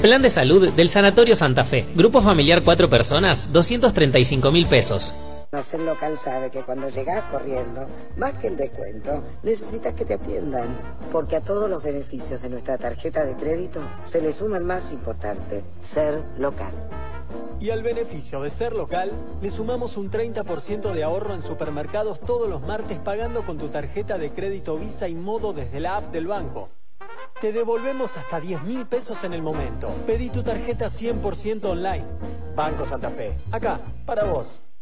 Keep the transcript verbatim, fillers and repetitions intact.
Plan de salud del Sanatorio Santa Fe. Grupo familiar cuatro personas, doscientos treinta y cinco mil pesos. Ser Local sabe que cuando llegás corriendo, más que el descuento, necesitas que te atiendan. Porque a todos los beneficios de nuestra tarjeta de crédito se le suma el más importante, Ser Local. Y al beneficio de Ser Local, le sumamos un treinta por ciento de ahorro en supermercados todos los martes pagando con tu tarjeta de crédito Visa y Modo desde la app del banco. Te devolvemos hasta diez mil pesos en el momento. Pedí tu tarjeta cien por ciento online. Banco Santa Fe. Acá, para vos.